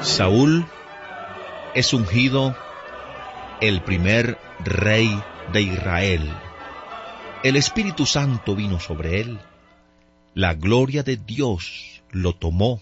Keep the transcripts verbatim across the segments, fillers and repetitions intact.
Saúl es ungido el primer rey de Israel. El Espíritu Santo vino sobre él. La gloria de Dios lo tomó.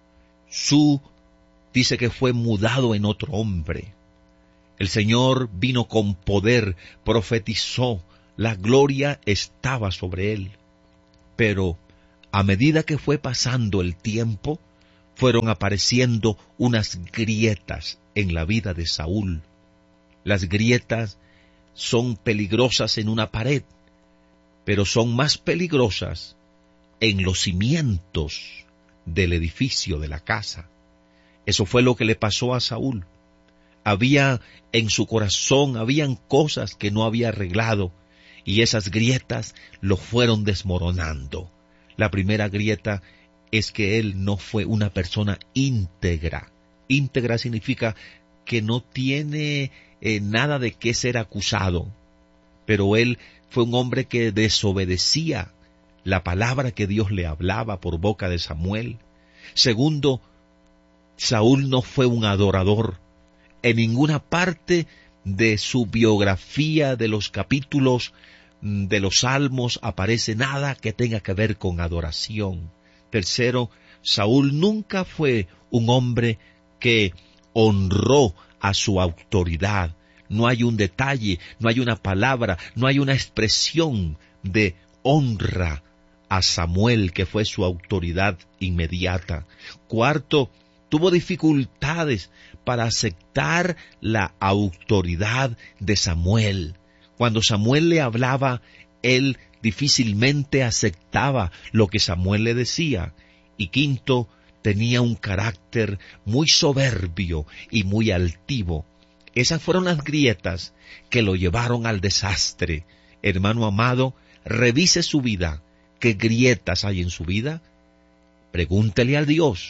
Su dice que fue mudado en otro hombre. El Señor vino con poder, profetizó, la gloria estaba sobre él. Pero a medida que fue pasando el tiempo, fueron apareciendo unas grietas en la vida de Saúl. Las grietas son peligrosas en una pared, pero son más peligrosas en los cimientos del edificio de la casa. Eso fue lo que le pasó a Saúl. Había en su corazón, habían cosas que no había arreglado, y esas grietas lo fueron desmoronando. La primera grieta es que él no fue una persona íntegra. Íntegra significa que no tiene eh, nada de qué ser acusado, pero él fue un hombre que desobedecía la palabra que Dios le hablaba por boca de Samuel. Segundo, Saúl no fue un adorador. En ninguna parte de su biografía, de los capítulos de los Salmos, aparece nada que tenga que ver con adoración. Tercero, Saúl nunca fue un hombre que honró a su autoridad. No hay un detalle, no hay una palabra, no hay una expresión de honra a Samuel, que fue su autoridad inmediata. Cuarto, tuvo dificultades para aceptar la autoridad de Samuel. Cuando Samuel le hablaba, él difícilmente aceptaba lo que Samuel le decía. Y quinto, tenía un carácter muy soberbio y muy altivo. Esas fueron las grietas que lo llevaron al desastre. Hermano amado, revise su vida. ¿Qué grietas hay en su vida? Pregúntele a Dios.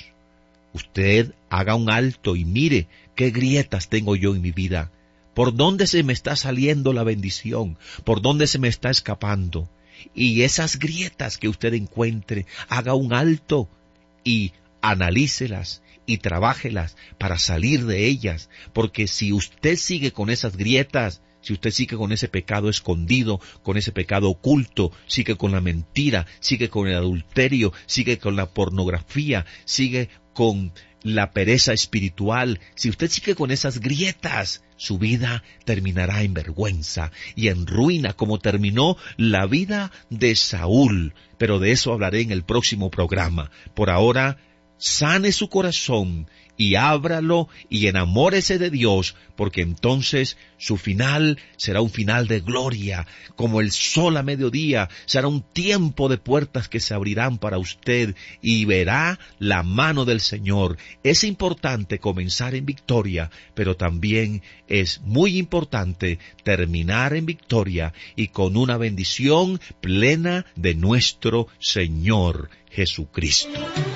Usted haga un alto y mire qué grietas tengo yo en mi vida. ¿Por dónde se me está saliendo la bendición? ¿Por dónde se me está escapando? Y esas grietas que usted encuentre, haga un alto y analícelas y trabájelas para salir de ellas. Porque si usted sigue con esas grietas, si usted sigue con ese pecado escondido, con ese pecado oculto, sigue con la mentira, sigue con el adulterio, sigue con la pornografía, sigue con la pereza espiritual, si usted sigue con esas grietas, su vida terminará en vergüenza y en ruina, como terminó la vida de Saúl. Pero de eso hablaré en el próximo programa. Por ahora, sane su corazón y ábralo y enamórese de Dios, porque entonces su final será un final de gloria, como el sol a mediodía. Será un tiempo de puertas que se abrirán para usted y verá la mano del Señor. Es importante comenzar en victoria, pero también es muy importante terminar en victoria y con una bendición plena de nuestro Señor Jesucristo.